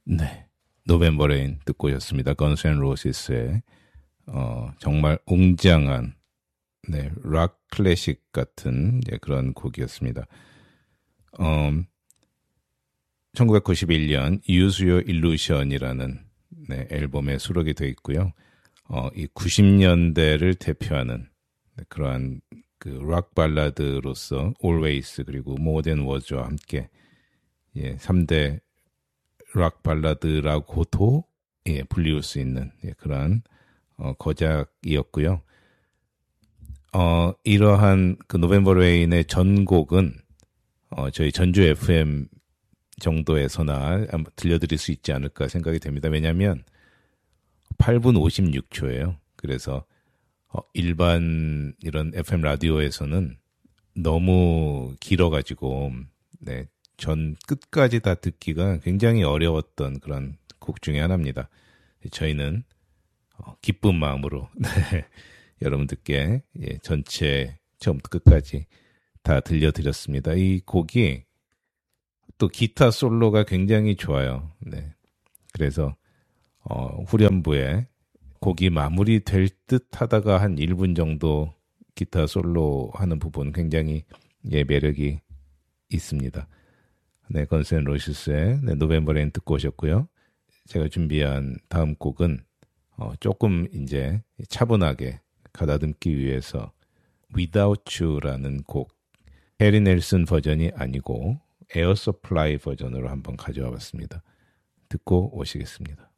네, 노벰버 레인 듣고 오셨습니다. 건스 앤 로지스의 정말 웅장한 락 클래식 같은 그런 곡이었습니다. 1991년 Use Your Illusion이라는 앨범에 수록이 되어 있고요. 이 90년대를 대표하는 그러한 그 락 발라드로서 Always 그리고 More Than Words와 함께 3대 락 발라드라고도 불리울 수 있는 그러한 거작이었고요. 이러한 그 노벰버 레인의 전곡은 저희 전주 FM 정도에서나 들려드릴 수 있지 않을까 생각이 됩니다. 왜냐하면 8분 56초예요. 그래서 일반 이런 FM 라디오에서는 너무 길어가지고 전 끝까지 다 듣기가 굉장히 어려웠던 그런 곡 중에 하나입니다. 저희는 기쁜 마음으로 여러분들께 전체 처음부터 끝까지 다 들려드렸습니다. 이 곡이 또 기타 솔로가 굉장히 좋아요. 그래서 후렴부에 곡이 마무리될 듯 하다가 한 1분 정도 기타 솔로 하는 부분 굉장히 매력이 있습니다. 건스 앤 로지스의 노벰버 레인 듣고 오셨고요. 제가 준비한 다음 곡은 조금 이제 차분하게 가다듬기 위해서 Without You라는 곡, 해리 넬슨 버전이 아니고 에어 서플라이 버전으로 한번 가져와 봤습니다. 듣고 오시겠습니다.